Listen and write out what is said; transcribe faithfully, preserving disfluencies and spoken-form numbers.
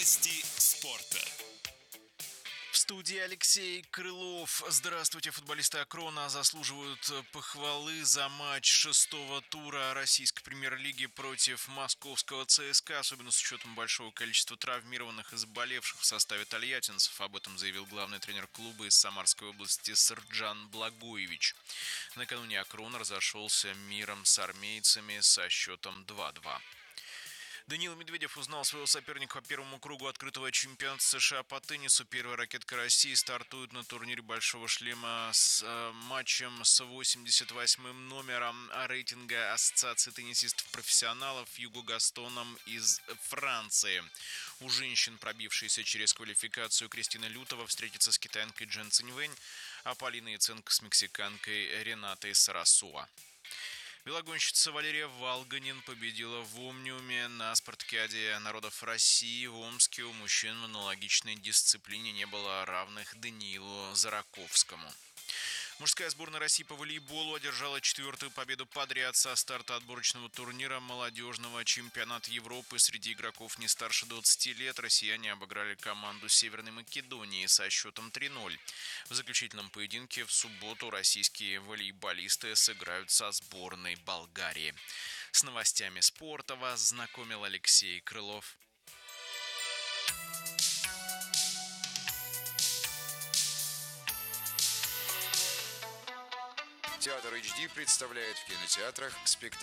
Новости спорта. В студии Алексей Крылов. Здравствуйте, футболисты Акрона заслуживают похвалы за матч шестого тура российской премьер-лиги против московского ЦСКА, особенно с учетом большого количества травмированных и заболевших в составе тольяттинцев. Об этом заявил главный тренер клуба из Самарской области Сырджан Благоевич. Накануне Акрон разошелся миром с армейцами со счетом два-два. Даниил Медведев узнал своего соперника по первому кругу открытого чемпионата США по теннису. Первая ракетка России стартует на турнире Большого шлема с э, матчем с восемьдесят восьмым номером рейтинга Ассоциации теннисистов-профессионалов Юго Гастоном из Франции. У женщин, пробившейся через квалификацию, Кристина Лютова встретится с китаянкой Джен Циньвэнь, а Полина Яценко с мексиканкой Ренатой Сарасуа. Велогонщица Валерия Волганин победила в Омниуме на спартакиаде народов России в Омске. У мужчин в аналогичной дисциплине не было равных Даниилу Зараковскому. Мужская сборная России по волейболу одержала четвертую победу подряд со старта отборочного турнира молодежного чемпионата Европы среди игроков не старше двадцати лет. Россияне обыграли команду Северной Македонии со счетом три-ноль. В заключительном поединке в субботу российские волейболисты сыграют со сборной Болгарии. С новостями спорта вас знакомил Алексей Крылов. Театр эйч ди представляет в кинотеатрах спектакль